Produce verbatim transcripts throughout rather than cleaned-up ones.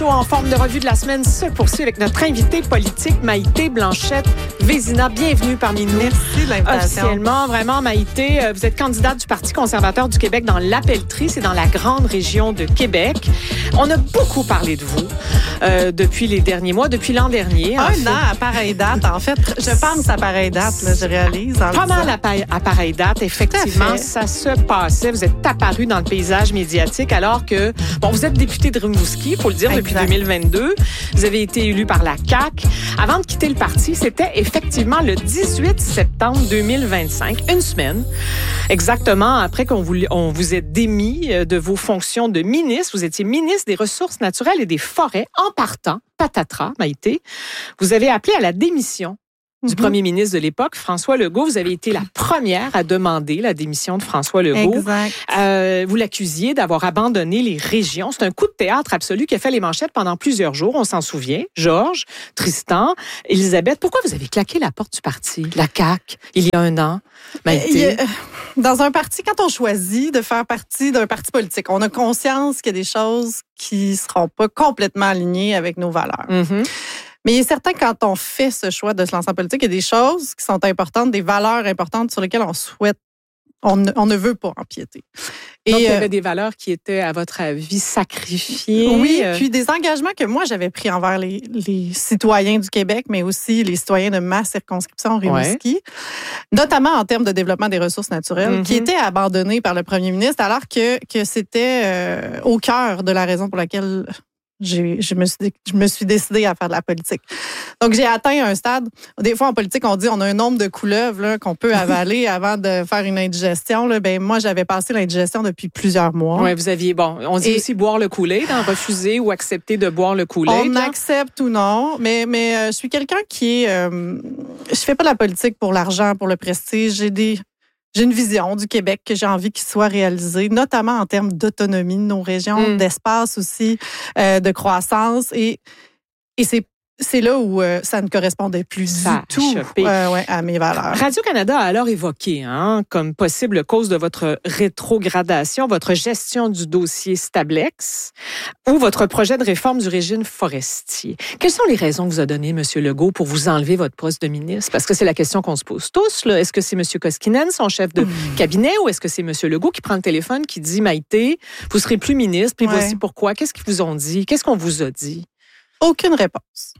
En forme de revue de la semaine se poursuit avec notre invitée politique, Maïté Blanchette-Vézina. Bienvenue parmi nous. Merci de l'invitation. Officiellement, vraiment, Maïté, vous êtes candidate du Parti conservateur du Québec dans l'Appellerie, c'est dans la grande région de Québec. On a beaucoup parlé de vous euh, depuis les derniers mois, depuis l'an dernier. Un fait. an à pareille date. En fait, je pense à pareille date, là, je réalise. Pas mal à, pa- à pareille date, effectivement. Ça se passait. Vous êtes apparu dans le paysage médiatique alors que, bon, vous êtes député de Rimouski, il faut le dire, exact. Depuis deux mille vingt-deux. Vous avez été élu par la C A Q. Avant de quitter le parti, c'était effectivement le dix-huit septembre deux mille vingt-cinq, une semaine, exactement après qu'on vous, on vous ait démis de vos fonctions de ministre. Vous étiez ministre des Ressources naturelles et des Forêts. En partant, patatras, Maïté, vous avez appelé à la démission du mm-hmm. premier ministre de l'époque, François Legault. Vous avez été la première à demander la démission de François Legault. Exact. Euh, vous l'accusiez d'avoir abandonné les régions. C'est un coup de théâtre absolu qui a fait les manchettes pendant plusieurs jours. On s'en souvient. Georges, Tristan, Elisabeth, pourquoi vous avez claqué la porte du parti, la C A Q, il y a un an, Maïté? Euh, dans un parti, quand on choisit de faire partie d'un parti politique, on a conscience qu'il y a des choses qui seront pas complètement alignées avec nos valeurs. Mm-hmm. Mais il est certain que quand on fait ce choix de se lancer en politique, il y a des choses qui sont importantes, des valeurs importantes sur lesquelles on souhaite, on ne, on ne veut pas empiéter. Et donc, il y avait euh, des valeurs qui étaient, à votre avis, sacrifiées. Oui, puis des engagements que moi, j'avais pris envers les, les citoyens du Québec, mais aussi les citoyens de ma circonscription, Rimouski, ouais. notamment en termes de développement des ressources naturelles, mm-hmm. qui étaient abandonnés par le premier ministre, alors que, que c'était euh, au cœur de la raison pour laquelle... J'ai, je, me suis, je me suis décidée à faire de la politique. Donc, j'ai atteint un stade. Des fois, en politique, on dit on a un nombre de couleuvres là, qu'on peut avaler avant de faire une indigestion. Là. Ben, moi, j'avais passé l'indigestion depuis plusieurs mois. Oui, vous aviez, bon, on dit Et, aussi boire le Kool-Aid, hein, refuser ou accepter de boire le Kool-Aid. On là. accepte ou non, mais, mais euh, je suis quelqu'un qui est... Euh, je fais pas de la politique pour l'argent, pour le prestige. J'ai des... J'ai une vision du Québec que j'ai envie qu'il soit réalisée, notamment en termes d'autonomie de nos régions, mmh. d'espace aussi, euh, de croissance. Et, et c'est, c'est là où euh, ça ne correspondait plus ça du tout euh, ouais, à mes valeurs. Radio-Canada a alors évoqué hein, comme possible cause de votre rétrogradation, votre gestion du dossier Stablex ou votre projet de réforme du régime forestier. Quelles sont les raisons que vous a données M. Legault pour vous enlever votre poste de ministre? Parce que c'est la question qu'on se pose tous. Là. Est-ce que c'est M. Koskinen, son chef de mmh. cabinet, ou est-ce que c'est M. Legault qui prend le téléphone, qui dit « Maïté, vous serez plus ministre, puis ouais. voici pourquoi. » Qu'est-ce qu'ils vous ont dit? Qu'est-ce qu'on vous a dit? Aucune réponse.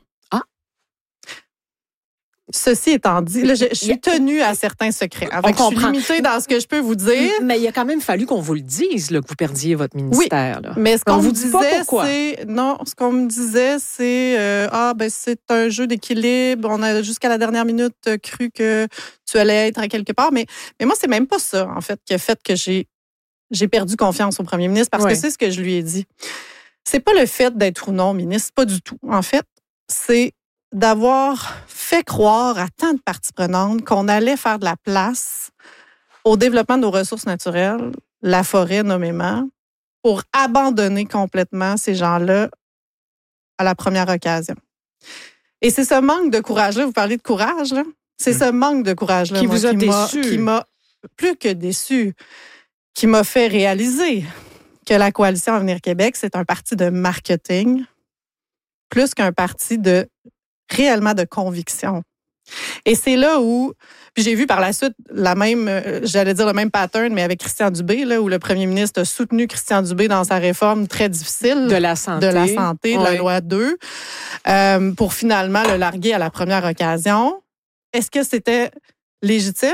Ceci étant dit, là, je, je suis tenue à certains secrets. Avec, je suis limitée dans ce que je peux vous dire. Mais il a quand même fallu qu'on vous le dise, là, que vous perdiez votre ministère. Oui, là. mais ce qu'on, qu'on vous vous disait, c'est... Non, ce qu'on me disait, c'est... Euh, ah, ben c'est un jeu d'équilibre. On a jusqu'à la dernière minute cru que tu allais être à quelque part. Mais, mais moi, c'est même pas ça, en fait, qui a fait que j'ai, j'ai perdu confiance au premier ministre, parce ouais. que c'est ce que je lui ai dit. C'est pas le fait d'être ou non ministre, pas du tout. En fait, c'est d'avoir fait croire à tant de parties prenantes qu'on allait faire de la place au développement de nos ressources naturelles, la forêt nommément, pour abandonner complètement ces gens-là à la première occasion. Et c'est ce manque de courage-là, vous parlez de courage, là, c'est mmh. ce manque de courage-là qui moi, vous a qui déçu. M'a, qui m'a, plus que déçu, qui m'a fait réaliser que la Coalition Avenir Québec, c'est un parti de marketing plus qu'un parti de réellement de conviction. Et c'est là où, puis j'ai vu par la suite la même, j'allais dire le même pattern, mais avec Christian Dubé, là, où le premier ministre a soutenu Christian Dubé dans sa réforme très difficile de la santé, de la, santé, oui. de la loi deux, euh, pour finalement le larguer à la première occasion. Est-ce que c'était légitime?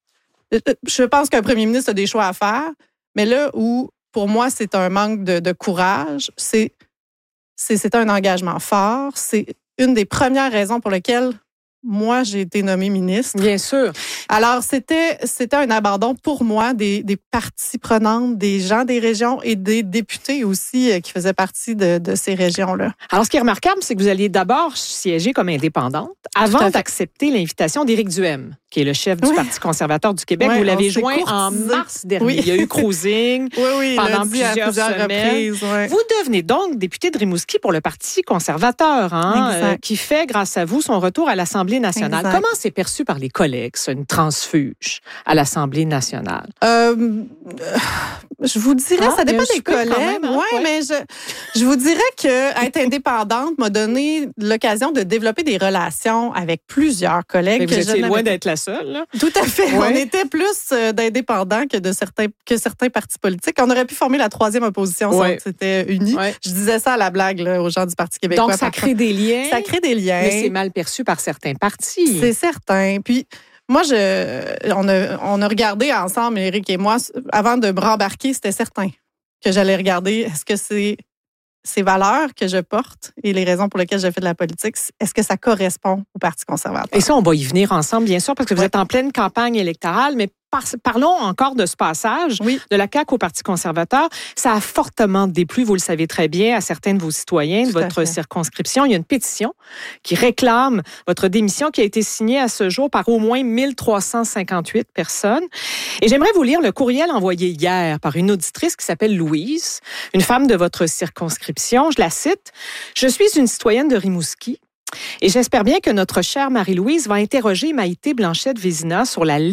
Je pense qu'un premier ministre a des choix à faire, mais là où, pour moi, c'est un manque de, de courage, c'est, c'est, c'est un engagement fort, c'est une des premières raisons pour lesquelles moi, j'ai été nommée ministre. Bien sûr. Alors, c'était, c'était un abandon pour moi des, des parties prenantes, des gens des régions et des députés aussi qui faisaient partie de, de ces régions-là. Alors, ce qui est remarquable, c'est que vous alliez d'abord siéger comme indépendante avant d'accepter l'invitation d'Éric Duhaime, qui est le chef du oui. Parti conservateur du Québec. Oui, vous l'avez joint en mars dernier. Oui. Il y a eu cruising oui, oui, pendant plusieurs, plusieurs semaines. Reprises, oui. Vous devenez donc député de Rimouski pour le Parti conservateur, hein, euh, qui fait, grâce à vous, son retour à l'Assemblée l'Assemblée nationale. Exact. Comment c'est perçu par les collègues, ça, une transfuge à l'Assemblée nationale? Euh, je vous dirais, ah, ça dépend des collègues. Hein? Oui, ouais. mais je, je vous dirais que être indépendante m'a donné l'occasion de développer des relations avec plusieurs collègues. Mais que vous étiez je loin d'être la seule, là. Tout à fait. Ouais. On était plus d'indépendants que de certains que certains partis politiques. On aurait pu former la troisième opposition si ouais. on s'était unis. Ouais. Je disais ça à la blague là, aux gens du Parti québécois. Donc, ça crée des liens. Ça crée des liens. Mais c'est mal perçu par certains partis. C'est certain. Puis, moi, je, on, a, on a regardé ensemble, Éric et moi, avant de me rembarquer, c'était certain que j'allais regarder est-ce que c'est ces valeurs que je porte et les raisons pour lesquelles j'ai fait de la politique, est-ce que ça correspond au Parti conservateur? Et ça, on va y venir ensemble, bien sûr, parce que vous ouais. êtes en pleine campagne électorale, mais par, parlons encore de ce passage oui. de la C A Q au Parti conservateur. Ça a fortement déplu, vous le savez très bien, à certains de vos citoyens de Tout votre circonscription. Il y a une pétition qui réclame votre démission qui a été signée à ce jour par au moins mille trois cent cinquante-huit personnes. Et j'aimerais vous lire le courriel envoyé hier par une auditrice qui s'appelle Louise, une femme de votre circonscription. Je la cite. « Je suis une citoyenne de Rimouski et j'espère bien que notre chère Marie-Louise va interroger Maïté Blanchette-Vézina sur la